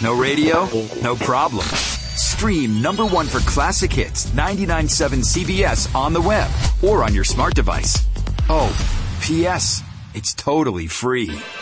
No radio? No problem. Stream number one for classic hits 99.7 CBS on the web or on your smart device. Oh, P.S. It's totally free.